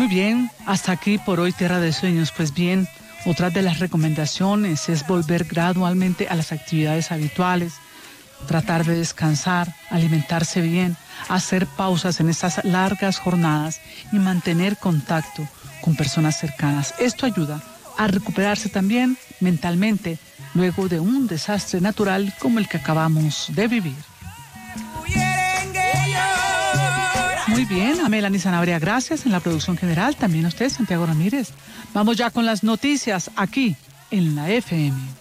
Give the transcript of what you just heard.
bien, hasta aquí por hoy Tierra de Sueños. Pues bien, otra de las recomendaciones es volver gradualmente a las actividades habituales, tratar de descansar, alimentarse bien, hacer pausas en estas largas jornadas y mantener contacto con personas cercanas. Esto ayuda a recuperarse también mentalmente luego de un desastre natural como el que acabamos de vivir. Muy bien, a Melanie Sanabria, gracias en la producción general, también a usted, Santiago Ramírez. Vamos ya con las noticias aquí en la FM.